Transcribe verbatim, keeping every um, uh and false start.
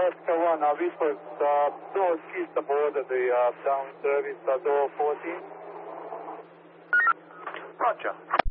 Oscar one, uh, Whistler, uh, door east aboard of the uh, down service, uh, door fourteen. Roger.